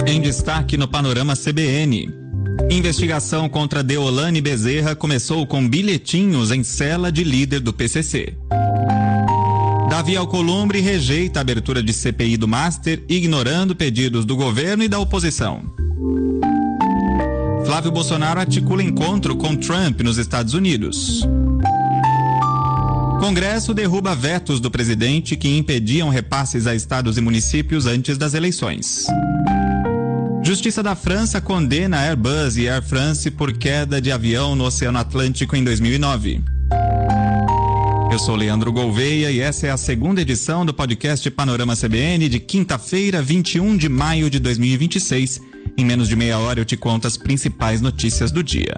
Em destaque no Panorama CBN. Investigação contra Deolane Bezerra começou com bilhetinhos em cela de líder do PCC. Davi Alcolumbre rejeita a abertura de CPI do Master, ignorando pedidos do governo e da oposição. Flávio Bolsonaro articula encontro com Trump nos Estados Unidos. Congresso derruba vetos do presidente que impediam repasses a estados e municípios antes das eleições. Justiça da França condena Airbus e Air France por queda de avião no Oceano Atlântico em 2009. Eu sou Leandro Gouveia e essa é a segunda edição do podcast Panorama CBN de quinta-feira, 21 de maio de 2026. Em menos de meia hora eu te conto as principais notícias do dia.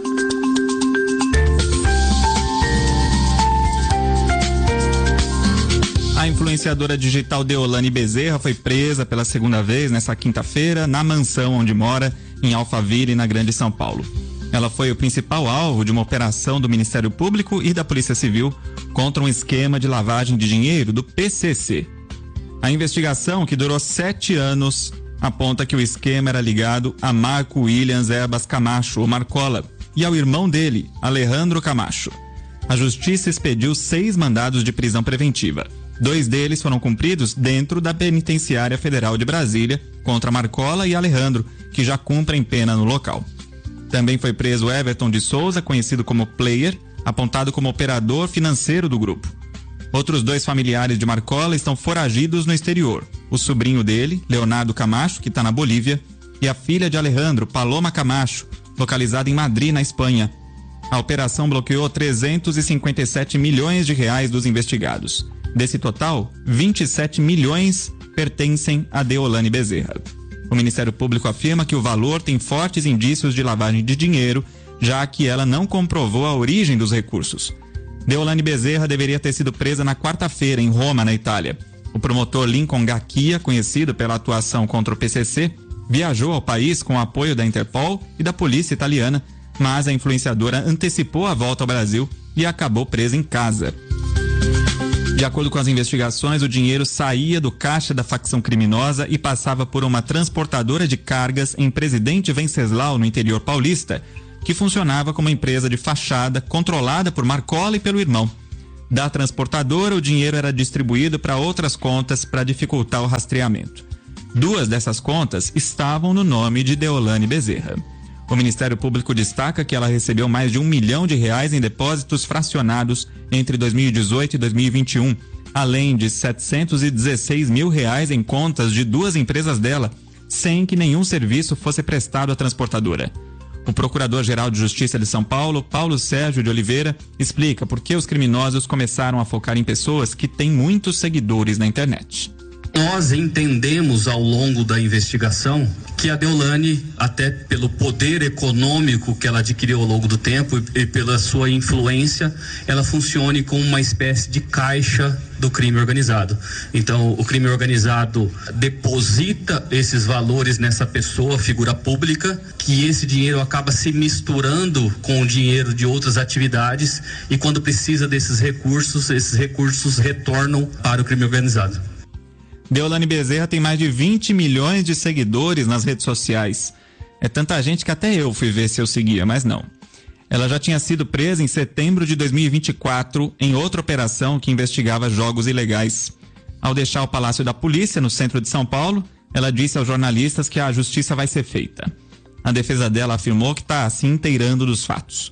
A influenciadora digital Deolane Bezerra foi presa pela segunda vez nessa quinta-feira na mansão onde mora, em Alphaville, na Grande São Paulo. Ela foi o principal alvo de uma operação do Ministério Público e da Polícia Civil contra um esquema de lavagem de dinheiro do PCC. A investigação, que durou 7 anos, aponta que o esquema era ligado a Marco Williams Erbas Camacho, o Marcola, e ao irmão dele, Alejandro Camacho. A Justiça expediu 6 mandados de prisão preventiva. 2 deles foram cumpridos dentro da Penitenciária Federal de Brasília contra Marcola e Alejandro, que já cumprem pena no local. Também foi preso Everton de Souza, conhecido como Player, apontado como operador financeiro do grupo. Outros 2 familiares de Marcola estão foragidos no exterior. O sobrinho dele, Leonardo Camacho, que está na Bolívia, e a filha de Alejandro, Paloma Camacho, localizada em Madrid, na Espanha. A operação bloqueou 357 milhões de reais dos investigados. Desse total, 27 milhões pertencem a Deolane Bezerra. O Ministério Público afirma que o valor tem fortes indícios de lavagem de dinheiro, já que ela não comprovou a origem dos recursos. Deolane Bezerra deveria ter sido presa na quarta-feira, em Roma, na Itália. O promotor Lincoln Gacchia, conhecido pela atuação contra o PCC, viajou ao país com o apoio da Interpol e da polícia italiana, mas a influenciadora antecipou a volta ao Brasil e acabou presa em casa. De acordo com as investigações, o dinheiro saía do caixa da facção criminosa e passava por uma transportadora de cargas em Presidente Venceslau, no interior paulista, que funcionava como empresa de fachada controlada por Marcola e pelo irmão. Da transportadora, o dinheiro era distribuído para outras contas para dificultar o rastreamento. 2 dessas contas estavam no nome de Deolane Bezerra. O Ministério Público destaca que ela recebeu mais de R$1 milhão em depósitos fracionados entre 2018 e 2021, além de R$716 mil em contas de 2 empresas dela, sem que nenhum serviço fosse prestado à transportadora. O Procurador-Geral de Justiça de São Paulo, Paulo Sérgio de Oliveira, explica por que os criminosos começaram a focar em pessoas que têm muitos seguidores na internet. Nós entendemos ao longo da investigação que a Deolane, até pelo poder econômico que ela adquiriu ao longo do tempo e pela sua influência, ela funcione como uma espécie de caixa do crime organizado. Então, o crime organizado deposita esses valores nessa pessoa, figura pública, que esse dinheiro acaba se misturando com o dinheiro de outras atividades e quando precisa desses recursos, esses recursos retornam para o crime organizado. Deolane Bezerra tem mais de 20 milhões de seguidores nas redes sociais. É tanta gente que até eu fui ver se eu seguia, mas não. Ela já tinha sido presa em setembro de 2024 em outra operação que investigava jogos ilegais. Ao deixar o Palácio da Polícia, no centro de São Paulo, ela disse aos jornalistas que a justiça vai ser feita. A defesa dela afirmou que está se inteirando dos fatos.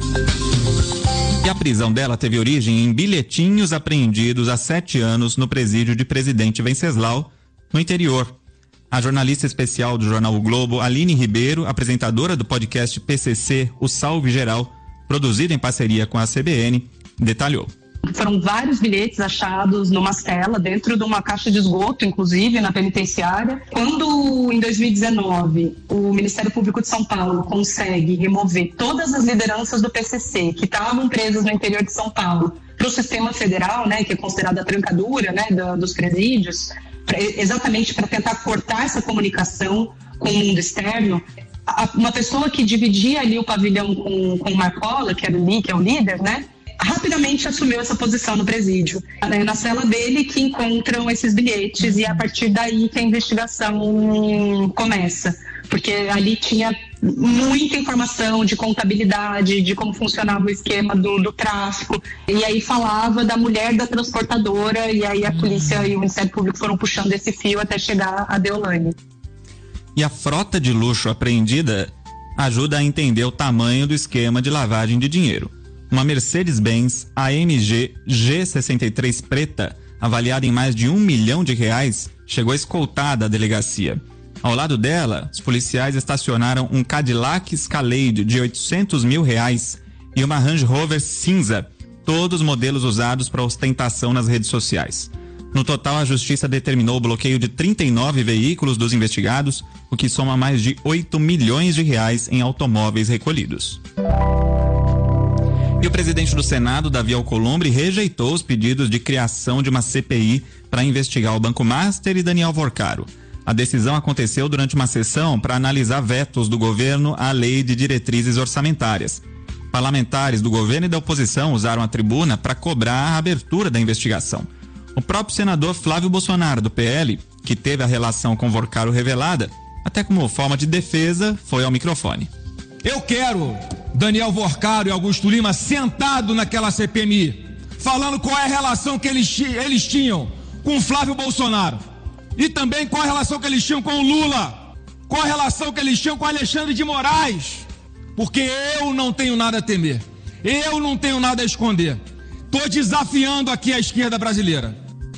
E a prisão dela teve origem em bilhetinhos apreendidos há 7 anos no presídio de Presidente Venceslau, no interior. A jornalista especial do jornal O Globo, Aline Ribeiro, apresentadora do podcast PCC, O Salve Geral, produzido em parceria com a CBN, detalhou. Foram vários bilhetes achados numa cela, dentro de uma caixa de esgoto, inclusive, na penitenciária. Quando, em 2019, o Ministério Público de São Paulo consegue remover todas as lideranças do PCC que estavam presas no interior de São Paulo para o sistema federal, né, que é considerada a trancadura, né, dos presídios, exatamente para tentar cortar essa comunicação com o mundo externo, uma pessoa que dividia ali o pavilhão com o Marcola, que é o líder, né, rapidamente assumiu essa posição no presídio. É na cela dele que encontram esses bilhetes e é a partir daí que a investigação começa. Porque ali tinha muita informação de contabilidade, de como funcionava o esquema do tráfico. E aí falava da mulher da transportadora e aí a polícia e o Ministério Público foram puxando esse fio até chegar a Deolane. E a frota de luxo apreendida ajuda a entender o tamanho do esquema de lavagem de dinheiro. Uma Mercedes-Benz AMG G63 preta, avaliada em mais de R$1 milhão, chegou escoltada à delegacia. Ao lado dela, os policiais estacionaram um Cadillac Escalade de R$800 mil e uma Range Rover cinza, todos modelos usados para ostentação nas redes sociais. No total, a justiça determinou o bloqueio de 39 veículos dos investigados, o que soma mais de R$8 milhões em automóveis recolhidos. E o presidente do Senado, Davi Alcolumbre, rejeitou os pedidos de criação de uma CPI para investigar o Banco Master e Daniel Vorcaro. A decisão aconteceu durante uma sessão para analisar vetos do governo à lei de diretrizes orçamentárias. Parlamentares do governo e da oposição usaram a tribuna para cobrar a abertura da investigação. O próprio senador Flávio Bolsonaro, do PL, que teve a relação com Vorcaro revelada, até como forma de defesa, foi ao microfone. Eu quero Daniel Vorcaro e Augusto Lima sentado naquela CPMI, falando qual é a relação que eles tinham com o Flávio Bolsonaro. E também qual a relação que eles tinham com o Lula, qual a relação que eles tinham com Alexandre de Moraes, porque eu não tenho nada a temer, eu não tenho nada a esconder. Estou desafiando aqui a esquerda brasileira.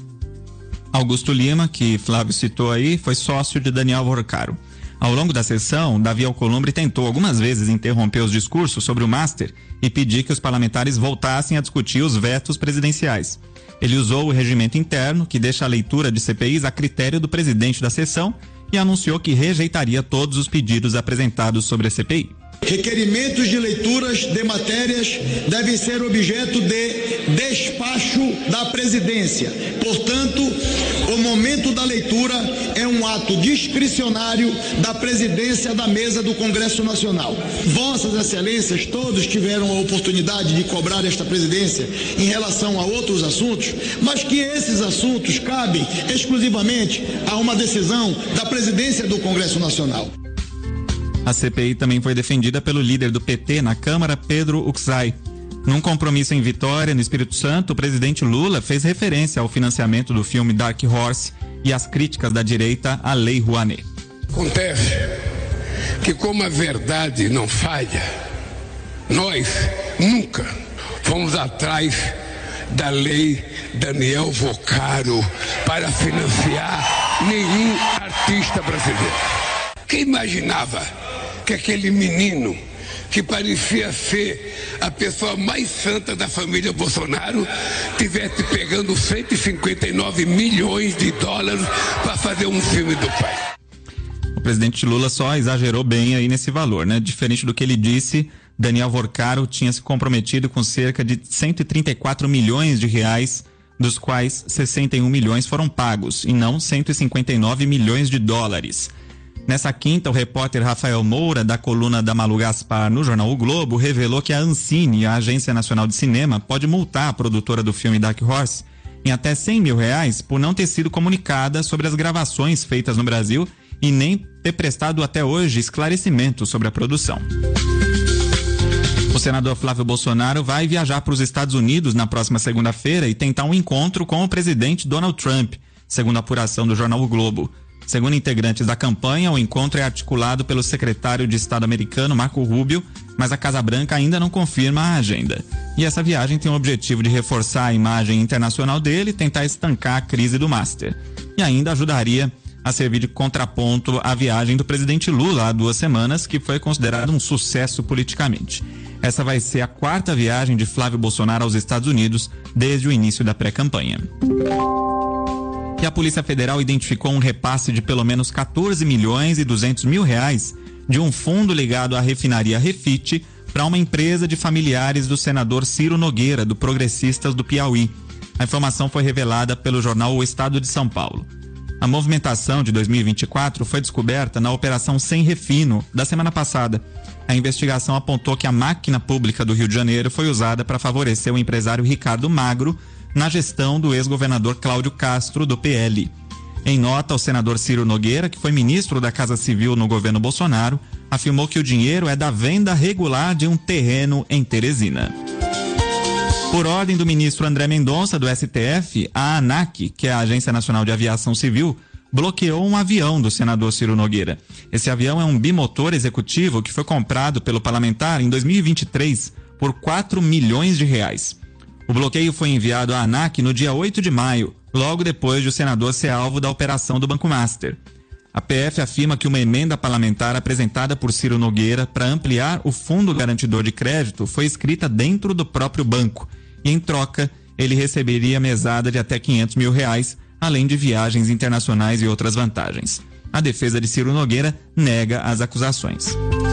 Augusto Lima, que Flávio citou aí, foi sócio de Daniel Vorcaro. Ao longo da sessão, Davi Alcolumbre tentou algumas vezes interromper os discursos sobre o Master e pedir que os parlamentares voltassem a discutir os vetos presidenciais. Ele usou o regimento interno, que deixa a leitura de CPIs a critério do presidente da sessão, e anunciou que rejeitaria todos os pedidos apresentados sobre a CPI. Requerimentos de leituras de matérias devem ser objeto de despacho da presidência. Portanto, o momento da leitura é um ato discricionário da presidência da mesa do Congresso Nacional. Vossas Excelências todos tiveram a oportunidade de cobrar esta presidência em relação a outros assuntos, mas que esses assuntos cabem exclusivamente a uma decisão da presidência do Congresso Nacional. A CPI também foi defendida pelo líder do PT na Câmara, Pedro Uxay. Num compromisso em Vitória, no Espírito Santo, o presidente Lula fez referência ao financiamento do filme Dark Horse e às críticas da direita à Lei Rouanet. Acontece que, como a verdade não falha, nós nunca fomos atrás da Lei Daniel Vorcaro para financiar nenhum artista brasileiro. Quem imaginava que aquele menino, que parecia ser a pessoa mais santa da família Bolsonaro, tivesse pegando 159 milhões de dólares para fazer um filme do pai? O presidente Lula só exagerou bem aí nesse valor, né? Diferente do que ele disse, Daniel Vorcaro tinha se comprometido com cerca de 134 milhões de reais, dos quais 61 milhões foram pagos, e não 159 milhões de dólares. Nessa quinta, o repórter Rafael Moura, da coluna da Malu Gaspar no jornal O Globo, revelou que a Ancine, a Agência Nacional de Cinema, pode multar a produtora do filme Dark Horse em até R$100 mil por não ter sido comunicada sobre as gravações feitas no Brasil e nem ter prestado até hoje esclarecimento sobre a produção. O senador Flávio Bolsonaro vai viajar para os Estados Unidos na próxima segunda-feira e tentar um encontro com o presidente Donald Trump, segundo a apuração do jornal O Globo. Segundo integrantes da campanha, o encontro é articulado pelo secretário de Estado americano, Marco Rubio, mas a Casa Branca ainda não confirma a agenda. E essa viagem tem o objetivo de reforçar a imagem internacional dele e tentar estancar a crise do Master. E ainda ajudaria a servir de contraponto à viagem do presidente Lula há 2 semanas, que foi considerado um sucesso politicamente. Essa vai ser a 4ª viagem de Flávio Bolsonaro aos Estados Unidos desde o início da pré-campanha. E a Polícia Federal identificou um repasse de pelo menos R$14 milhões e 200 mil de um fundo ligado à refinaria Refit para uma empresa de familiares do senador Ciro Nogueira, do Progressistas do Piauí. A informação foi revelada pelo jornal O Estado de São Paulo. A movimentação de 2024 foi descoberta na Operação Sem Refino, da semana passada. A investigação apontou que a máquina pública do Rio de Janeiro foi usada para favorecer o empresário Ricardo Magro na gestão do ex-governador Cláudio Castro, do PL. Em nota, o senador Ciro Nogueira, que foi ministro da Casa Civil no governo Bolsonaro, afirmou que o dinheiro é da venda regular de um terreno em Teresina. Por ordem do ministro André Mendonça, do STF, a ANAC, que é a Agência Nacional de Aviação Civil, bloqueou um avião do senador Ciro Nogueira. Esse avião é um bimotor executivo que foi comprado pelo parlamentar em 2023 por R$4 milhões. O bloqueio foi enviado à ANAC no dia 8 de maio, logo depois de o senador ser alvo da operação do Banco Master. A PF afirma que uma emenda parlamentar apresentada por Ciro Nogueira para ampliar o Fundo Garantidor de Crédito foi escrita dentro do próprio banco e, em troca, ele receberia mesada de até R$500 mil, além de viagens internacionais e outras vantagens. A defesa de Ciro Nogueira nega as acusações.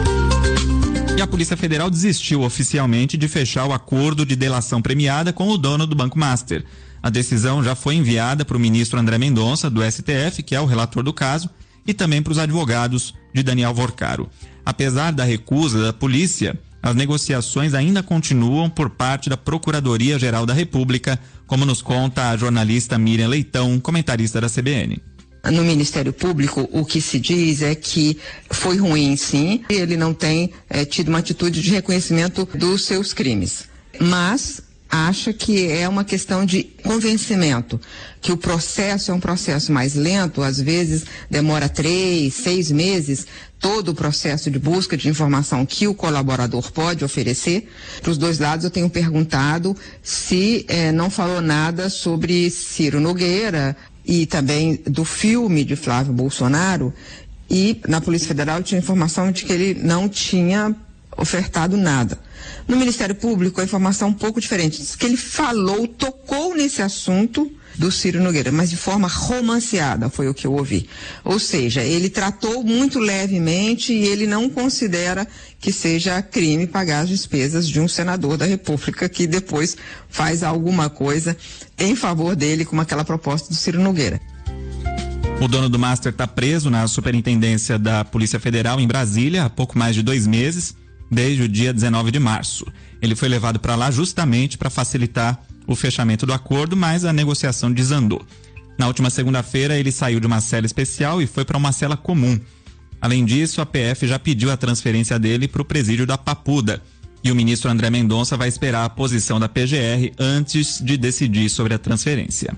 E a Polícia Federal desistiu oficialmente de fechar o acordo de delação premiada com o dono do Banco Master. A decisão já foi enviada para o ministro André Mendonça, do STF, que é o relator do caso, e também para os advogados de Daniel Vorcaro. Apesar da recusa da polícia, as negociações ainda continuam por parte da Procuradoria-Geral da República, como nos conta a jornalista Miriam Leitão, comentarista da CBN. No Ministério Público, o que se diz é que foi ruim, sim, ele não tem tido uma atitude de reconhecimento dos seus crimes, mas acha que é uma questão de convencimento, que o processo é um processo mais lento, às vezes demora 3, 6 meses, todo o processo de busca de informação que o colaborador pode oferecer. Para os dois lados eu tenho perguntado se não falou nada sobre Ciro Nogueira e também do filme de Flávio Bolsonaro, e na Polícia Federal tinha informação de que ele não tinha ofertado nada. No Ministério Público, a informação é um pouco diferente. Diz que ele tocou nesse assunto do Ciro Nogueira, mas de forma romanceada, foi o que eu ouvi. Ou seja, ele tratou muito levemente e ele não considera que seja crime pagar as despesas de um senador da República que depois faz alguma coisa em favor dele, como aquela proposta do Ciro Nogueira. O dono do Master está preso na Superintendência da Polícia Federal em Brasília há pouco mais de 2 meses, desde o dia 19 de março. Ele foi levado para lá justamente para facilitar o fechamento do acordo, mas a negociação desandou. Na última segunda-feira, ele saiu de uma cela especial e foi para uma cela comum. Além disso, a PF já pediu a transferência dele para o presídio da Papuda. E o ministro André Mendonça vai esperar a posição da PGR antes de decidir sobre a transferência.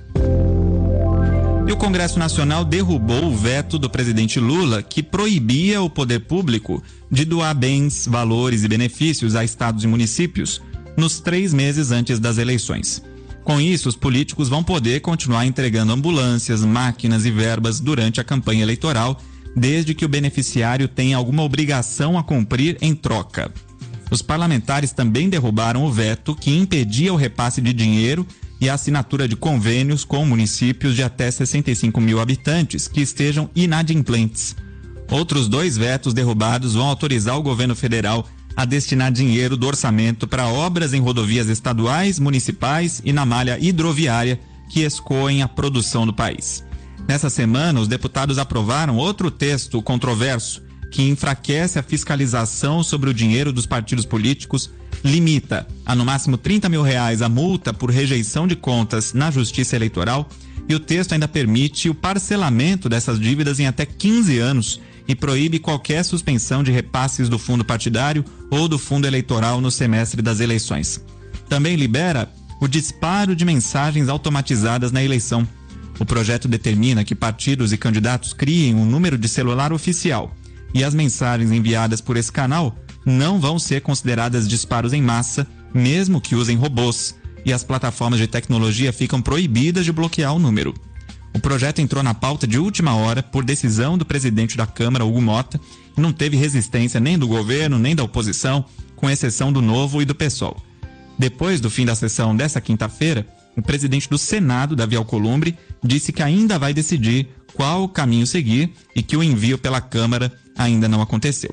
E o Congresso Nacional derrubou o veto do presidente Lula, que proibia o poder público de doar bens, valores e benefícios a estados e municípios nos 3 meses antes das eleições. Com isso, os políticos vão poder continuar entregando ambulâncias, máquinas e verbas durante a campanha eleitoral, desde que o beneficiário tenha alguma obrigação a cumprir em troca. Os parlamentares também derrubaram o veto que impedia o repasse de dinheiro e a assinatura de convênios com municípios de até 65 mil habitantes que estejam inadimplentes. Outros 2 vetos derrubados vão autorizar o governo federal a destinar dinheiro do orçamento para obras em rodovias estaduais, municipais e na malha hidroviária que escoem a produção do país. Nessa semana, os deputados aprovaram outro texto controverso que enfraquece a fiscalização sobre o dinheiro dos partidos políticos, limita a no máximo R$30 mil a multa por rejeição de contas na Justiça Eleitoral, e o texto ainda permite o parcelamento dessas dívidas em até 15 anos e proíbe qualquer suspensão de repasses do fundo partidário ou do fundo eleitoral no semestre das eleições. Também libera o disparo de mensagens automatizadas na eleição. O projeto determina que partidos e candidatos criem um número de celular oficial e as mensagens enviadas por esse canal não vão ser consideradas disparos em massa, mesmo que usem robôs, e as plataformas de tecnologia ficam proibidas de bloquear o número. O projeto entrou na pauta de última hora por decisão do presidente da Câmara, Hugo Mota, e não teve resistência nem do governo, nem da oposição, com exceção do Novo e do PSOL. Depois do fim da sessão dessa quinta-feira, o presidente do Senado, Davi Alcolumbre, disse que ainda vai decidir qual o caminho seguir e que o envio pela Câmara ainda não aconteceu.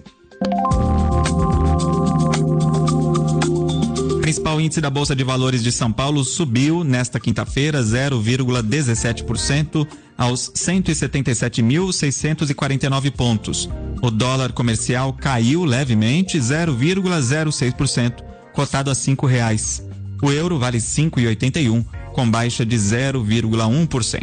O principal índice da Bolsa de Valores de São Paulo subiu nesta quinta-feira 0,17%, aos 177.649 pontos. O dólar comercial caiu levemente, 0,06%, cotado a R$ 5,00. O euro vale R$ 5,81, com baixa de 0,1%.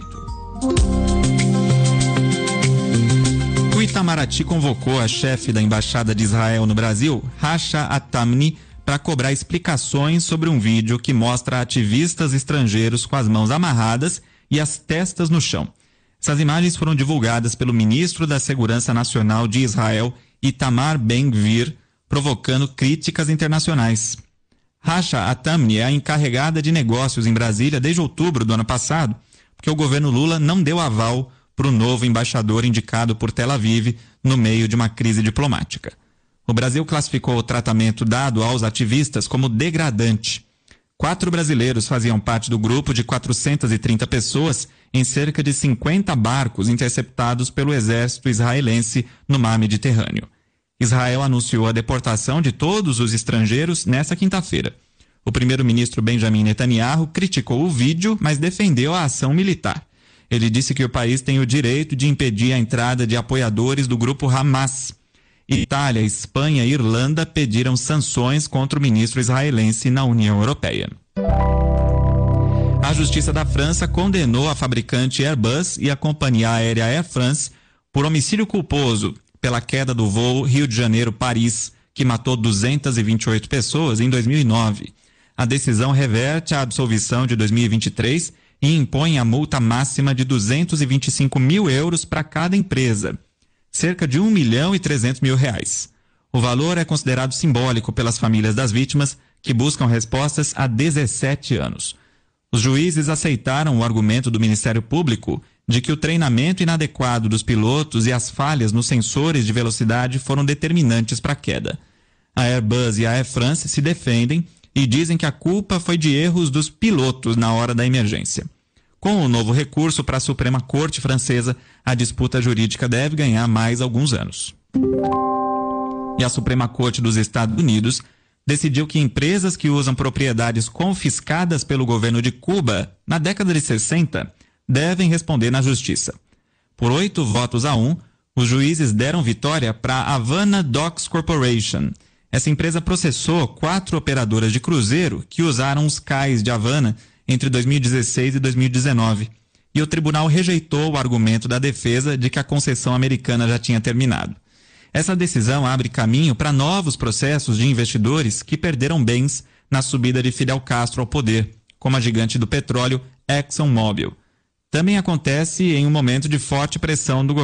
O Itamaraty convocou a chefe da Embaixada de Israel no Brasil, Rasha Atamni, para cobrar explicações sobre um vídeo que mostra ativistas estrangeiros com as mãos amarradas e as testas no chão. Essas imagens foram divulgadas pelo ministro da Segurança Nacional de Israel, Itamar Ben-Gvir, provocando críticas internacionais. Rasha Atamni é a encarregada de negócios em Brasília desde outubro do ano passado, porque o governo Lula não deu aval para o novo embaixador indicado por Tel Aviv no meio de uma crise diplomática. O Brasil classificou o tratamento dado aos ativistas como degradante. 4 brasileiros faziam parte do grupo de 430 pessoas em cerca de 50 barcos interceptados pelo exército israelense no mar Mediterrâneo. Israel anunciou a deportação de todos os estrangeiros nesta quinta-feira. O primeiro-ministro Benjamin Netanyahu criticou o vídeo, mas defendeu a ação militar. Ele disse que o país tem o direito de impedir a entrada de apoiadores do grupo Hamas. Itália, Espanha e Irlanda pediram sanções contra o ministro israelense na União Europeia. A Justiça da França condenou a fabricante Airbus e a companhia aérea Air France por homicídio culposo pela queda do voo Rio de Janeiro-Paris, que matou 228 pessoas em 2009. A decisão reverte a absolvição de 2023 e impõe a multa máxima de 225 mil euros para cada empresa, cerca de R$1.300.000. O valor é considerado simbólico pelas famílias das vítimas, que buscam respostas há 17 anos. Os juízes aceitaram o argumento do Ministério Público de que o treinamento inadequado dos pilotos e as falhas nos sensores de velocidade foram determinantes para a queda. A Airbus e a Air France se defendem e dizem que a culpa foi de erros dos pilotos na hora da emergência. Com o novo recurso para a Suprema Corte Francesa, a disputa jurídica deve ganhar mais alguns anos. E a Suprema Corte dos Estados Unidos decidiu que empresas que usam propriedades confiscadas pelo governo de Cuba na década de 60 devem responder na justiça. Por 8-1, os juízes deram vitória para a Havana Docks Corporation. Essa empresa processou 4 operadoras de cruzeiro que usaram os cais de Havana entre 2016 e 2019. E o tribunal rejeitou o argumento da defesa de que a concessão americana já tinha terminado. Essa decisão abre caminho para novos processos de investidores que perderam bens na subida de Fidel Castro ao poder, como a gigante do petróleo ExxonMobil. Também acontece em um momento de forte pressão do governo